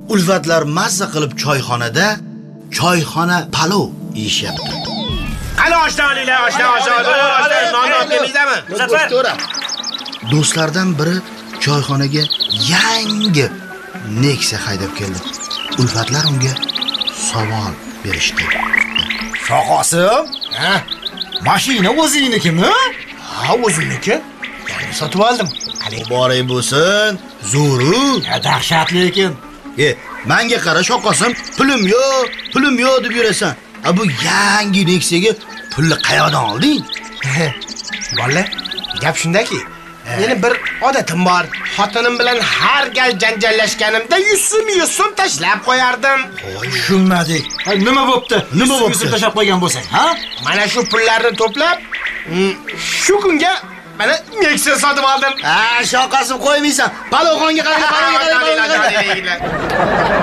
Ulfatlar mazza qilib choyxona palov yeyishyapti. Qani oshnaliklar, oshna. Non olmaymizmi? Muzaffar. Do'stlardan biri choyxonaga yangi Nexia haydab keldi. Ulfatlar unga savol berishdi. Shoqosim, mashina o'zingnikimi? Ha, o'zimniki. Yangi sotib oldim. Qani boray bo'lsin, zo'ru. Dahshat lekin. Menga qara Shoqosim, pulim yo'q deb yurasan. Bu yangi Nexia'ga pulni qayoqdan olding? Bola, gap shundaki, meni bir odatim bor. Xotinim bilan har gal janjallashganimda 100 so'm tashlab qo'yardim. Tushunmadik. Nima bo'pti? Nima bo'pti? 100 so'm tashlab qo'ygan bo'lsang, ha? Mana shu pullarni to'plab, shu kunga mana Nexia sotib oldim. Shoqosim qo'ymaysan. Palovxonga qarang.